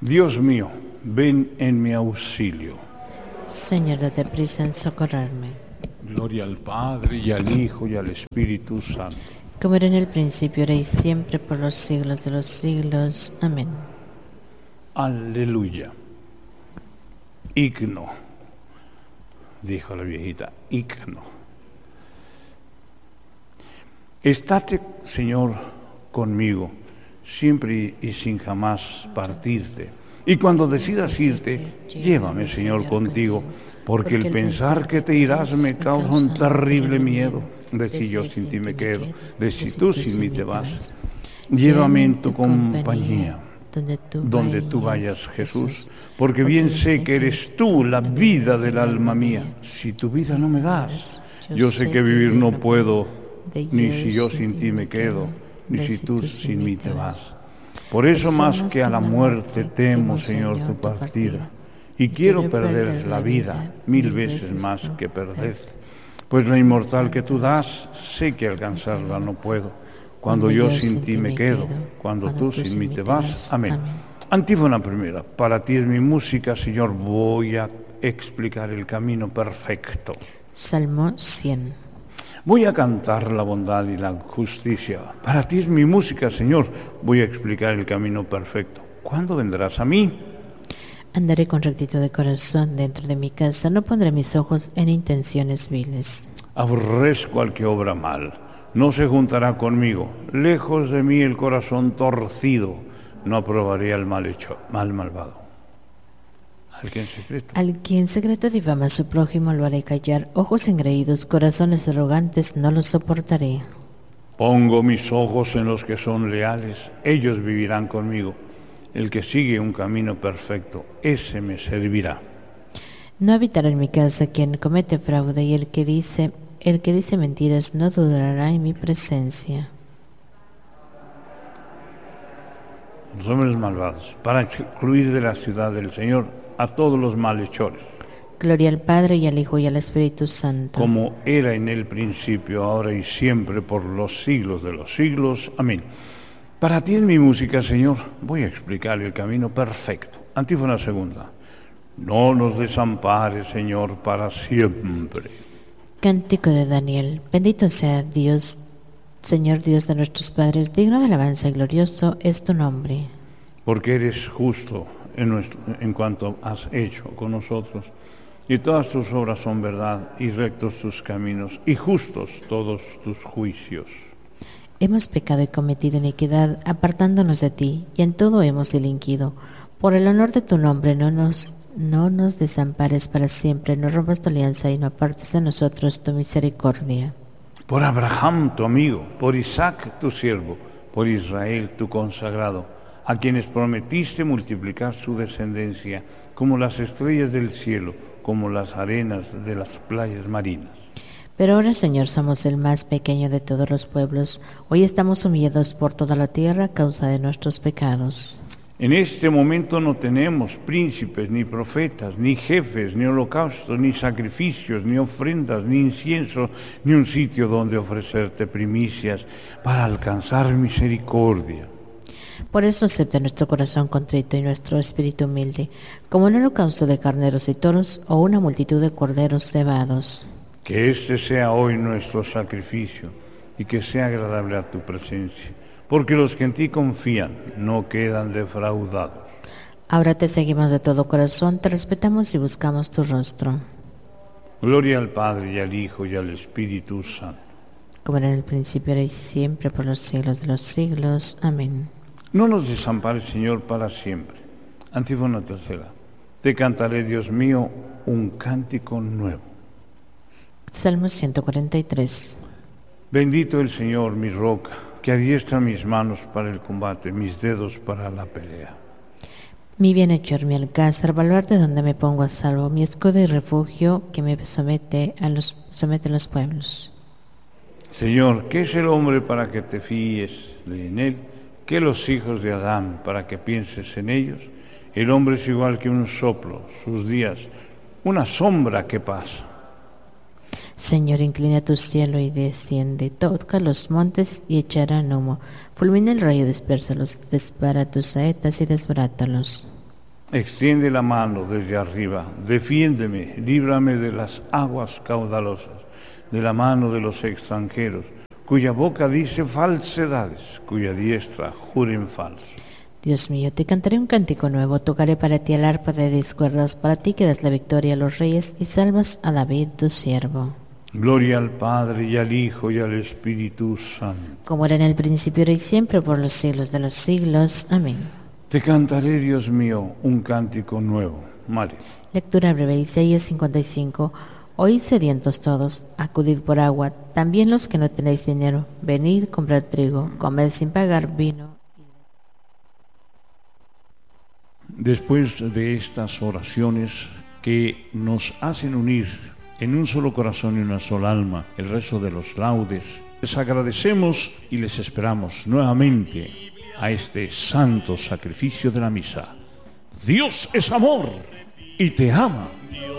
Dios mío, ven en mi auxilio. Señor, date prisa en socorrerme. Gloria al Padre, y al Hijo, y al Espíritu Santo. Como era en el principio, ahora y siempre, por los siglos de los siglos. Amén. Aleluya. Igno, dijo la viejita, igno. Estate, Señor, conmigo, siempre y sin jamás partirte. Y cuando decidas irte, llévame, Señor, contigo, porque el pensar que te irás me causa un terrible miedo. De si yo sin ti me quedo, de si tú sin mí te vas. Llévame en tu compañía, donde tú vayas, Jesús, porque bien sé que eres tú la vida del alma mía. Si tu vida no me das, yo sé que vivir no puedo, ni si yo sin ti me quedo, ni si tú sin mí te vas. Por eso más que a la muerte temo, Señor, tu partida, y quiero perder la vida 1000 veces más que perderte. Pues la inmortal que tú das, sé que alcanzarla no puedo. Cuando yo sin ti me quedo, cuando tú sin mí te vas. Amén. Antífona primera. Para ti es mi música, Señor, voy a explicar el camino perfecto. Salmo 100. Voy a cantar la bondad y la justicia. Para ti es mi música, Señor, voy a explicar el camino perfecto. ¿Cuándo vendrás a mí? Andaré con rectitud de corazón dentro de mi casa, no pondré mis ojos en intenciones viles. Aborrezco al que obra mal, no se juntará conmigo. Lejos de mí el corazón torcido, no aprobaré al malvado. Al que en secreto difama a su prójimo lo haré callar. Ojos engreídos, corazones arrogantes, no los soportaré. Pongo mis ojos en los que son leales, ellos vivirán conmigo. El que sigue un camino perfecto, ese me servirá. No habitará en mi casa quien comete fraude, y el que dice mentiras no durará en mi presencia. Los hombres malvados, para excluir de la ciudad del Señor a todos los malhechores. Gloria al Padre, y al Hijo, y al Espíritu Santo. Como era en el principio, ahora y siempre, por los siglos de los siglos. Amén. Para ti es mi música, Señor, voy a explicar el camino perfecto. Antífona segunda. No nos desampares, Señor, para siempre. Cántico de Daniel. Bendito sea Dios, Señor Dios de nuestros padres, digno de alabanza y glorioso es tu nombre. Porque eres justo en cuanto has hecho con nosotros, y todas tus obras son verdad, y rectos tus caminos, y justos todos tus juicios. Hemos pecado y cometido iniquidad, apartándonos de ti, y en todo hemos delinquido. Por el honor de tu nombre, no nos desampares para siempre, no rompas tu alianza y no apartes de nosotros tu misericordia. Por Abraham, tu amigo, por Isaac, tu siervo, por Israel, tu consagrado, a quienes prometiste multiplicar su descendencia, como las estrellas del cielo, como las arenas de las playas marinas. Pero ahora, Señor, somos el más pequeño de todos los pueblos. Hoy estamos humillados por toda la tierra a causa de nuestros pecados. En este momento no tenemos príncipes, ni profetas, ni jefes, ni holocaustos, ni sacrificios, ni ofrendas, ni incienso, ni un sitio donde ofrecerte primicias para alcanzar misericordia. Por eso acepta nuestro corazón contrito y nuestro espíritu humilde, como un holocausto de carneros y toros o una multitud de corderos cebados. Que este sea hoy nuestro sacrificio y que sea agradable a tu presencia, porque los que en ti confían no quedan defraudados. Ahora te seguimos de todo corazón, te respetamos y buscamos tu rostro. Gloria al Padre, y al Hijo, y al Espíritu Santo. Como era en el principio, ahora y siempre, por los siglos de los siglos. Amén. No nos desampares, Señor, para siempre. Antífona tercera. Te cantaré, Dios mío, un cántico nuevo. Salmo 143. Bendito el Señor, mi roca, que adiestra mis manos para el combate, mis dedos para la pelea. Mi bienhechor, mi alcázar, baluarte donde me pongo a salvo, mi escudo y refugio que me somete a los pueblos. Señor, ¿qué es el hombre para que te fíes en él? ¿Qué los hijos de Adán para que pienses en ellos? El hombre es igual que un soplo, sus días, una sombra que pasa. Señor, inclina tu cielo y desciende, toca los montes y echarán humo. Fulmina el rayo, dispérsalos, dispara tus saetas y desbarátalos. Extiende la mano desde arriba, defiéndeme, líbrame de las aguas caudalosas, de la mano de los extranjeros, cuya boca dice falsedades, cuya diestra jura en falso. Dios mío, te cantaré un cántico nuevo, tocaré para ti el arpa de 10 cuerdas, para ti que das la victoria a los reyes y salvas a David tu siervo. Gloria al Padre, y al Hijo, y al Espíritu Santo. Como era en el principio, ahora y siempre, por los siglos de los siglos. Amén. Te cantaré, Dios mío, un cántico nuevo. María. Lectura breve, Isaías 55. Oíd sedientos todos, acudid por agua, también los que no tenéis dinero, venid, comprad trigo, comed sin pagar vino. Después de estas oraciones que nos hacen unir en un solo corazón y una sola alma el resto de los laudes, les agradecemos y les esperamos nuevamente a este santo sacrificio de la misa. Dios es amor y te ama.